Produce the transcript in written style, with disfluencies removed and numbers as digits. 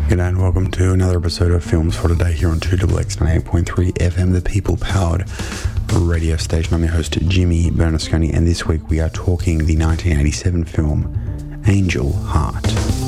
G'day and welcome to another episode of Films for Today here on 2XX 98.3 FM, the people-powered radio station. I'm your host, Jimmy Bernasconi, and this week we are talking the 1987 film Angel Heart.